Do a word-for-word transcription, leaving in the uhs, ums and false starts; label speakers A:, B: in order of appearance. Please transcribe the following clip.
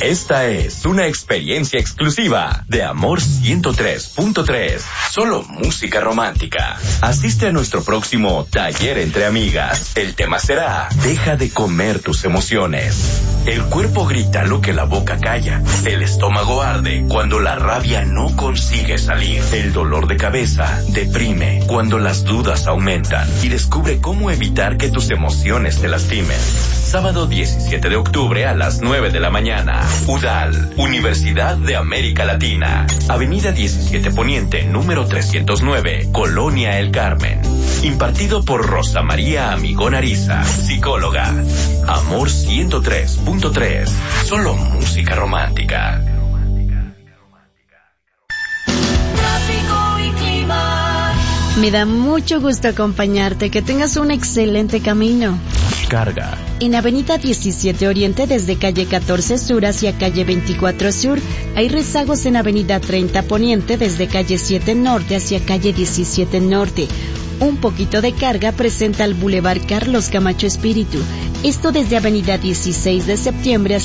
A: Esta es una experiencia exclusiva de Amor ciento tres punto tres. Solo música romántica. Asiste a nuestro próximo taller entre amigas. El tema será: deja de comer tus emociones. El cuerpo grita lo que la boca calla. El estómago arde cuando la rabia no consigue salir. El dolor de cabeza deprime cuando las dudas aumentan. Y descubre cómo evitar que tus emociones te lastimen. Sábado diecisiete de octubre a las nueve de la mañana. U D A L, Universidad de América Latina. Avenida diecisiete Poniente, número trescientos nueve, Colonia El Carmen. Impartido por Rosa María Amigón Ariza, psicóloga. Amor ciento tres punto tres. Solo música romántica.
B: Me da mucho gusto acompañarte. Que tengas un excelente camino.
A: Carga.
B: En Avenida diecisiete Oriente, desde calle catorce Sur hacia calle veinticuatro Sur. Hay rezagos en Avenida treinta Poniente, desde calle siete Norte hacia calle diecisiete Norte. Un poquito de carga presenta el Boulevard Carlos Camacho Espíritu. Esto desde Avenida dieciséis de Septiembre